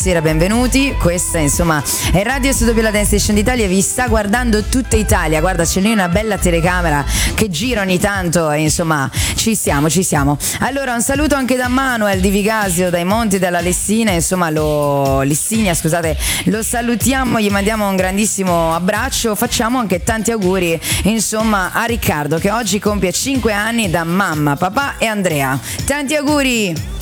buonasera, benvenuti. Questa insomma è Radio SW, la Dance Station d'Italia, vi sta guardando tutta Italia. Guarda, c'è lì una bella telecamera che gira ogni tanto e insomma ci siamo. Allora un saluto anche da Manuel di Vigasio, dai Monti della Lessinia, insomma Lessinia, scusate, lo salutiamo, gli mandiamo un grandissimo abbraccio, facciamo anche tanti auguri insomma a Riccardo che oggi compie 5 anni da mamma, papà e Andrea. Tanti auguri!